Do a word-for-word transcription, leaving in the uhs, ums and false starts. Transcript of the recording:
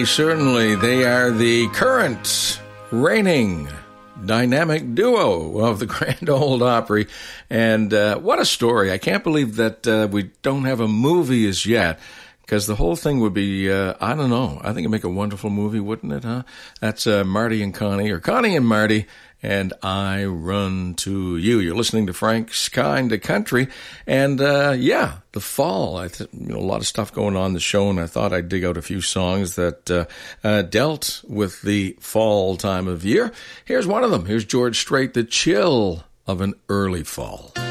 Certainly, they are the current reigning dynamic duo of the Grand Ole Opry. And uh, what a story. I can't believe that uh, we don't have a movie as yet, because the whole thing would be, uh, I don't know, I think it'd make a wonderful movie, wouldn't it, huh? That's uh, Marty and Connie, or Connie and Marty, and I Run to You. You're listening to Frank's Kinda Country, and uh, yeah, the fall. I th- you know, a lot of stuff going on in the show, and I thought I'd dig out a few songs that uh, uh, dealt with the fall time of year. Here's one of them. Here's George Strait, The Chill of an Early Fall.